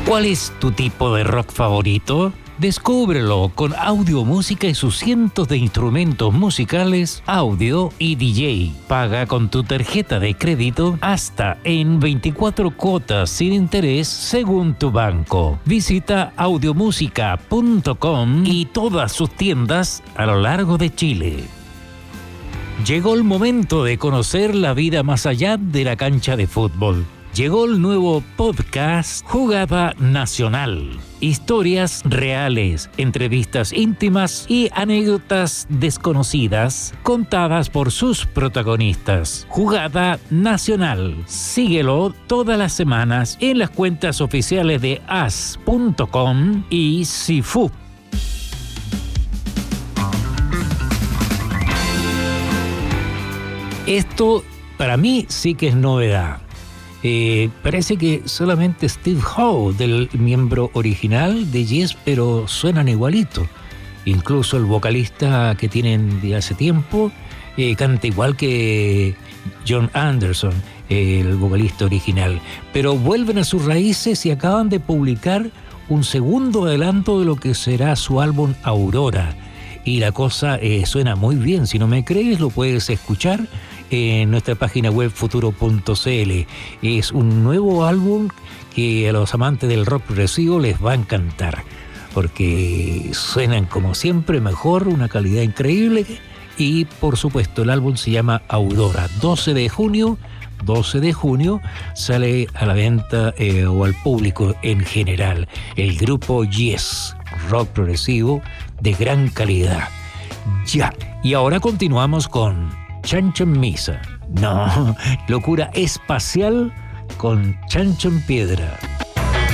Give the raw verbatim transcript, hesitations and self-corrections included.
¿Cuál es tu tipo de rock favorito? Descúbrelo con Audio Música y sus cientos de instrumentos musicales, audio y D J. Paga con tu tarjeta de crédito hasta en veinticuatro cuotas sin interés según tu banco. Visita audiomúsica punto com y todas sus tiendas a lo largo de Chile. Llegó el momento de conocer la vida más allá de la cancha de fútbol. Llegó el nuevo podcast Jugada Nacional. Historias reales, entrevistas íntimas y anécdotas desconocidas contadas por sus protagonistas. Jugada Nacional. Síguelo todas las semanas en las cuentas oficiales de as punto com y Sifu. Esto para mí sí que es novedad. Eh, parece que solamente Steve Howe, del miembro original de Yes, pero suenan igualito. Incluso el vocalista que tienen de hace tiempo eh, canta igual que John Anderson, eh, el vocalista original. Pero vuelven a sus raíces y acaban de publicar un segundo adelanto de lo que será su álbum Aurora. Y la cosa eh, suena muy bien. Si no me crees, lo puedes escuchar en nuestra página web futuro punto c l. Es un nuevo álbum que a los amantes del rock progresivo les va a encantar, porque suenan como siempre mejor, una calidad increíble. Y por supuesto el álbum se llama Aurora. doce de junio sale a la venta eh, o al público en general el grupo Yes, rock progresivo de gran calidad. Ya, y ahora continuamos con Chancho en Misa. No, locura espacial con Chancho en Piedra.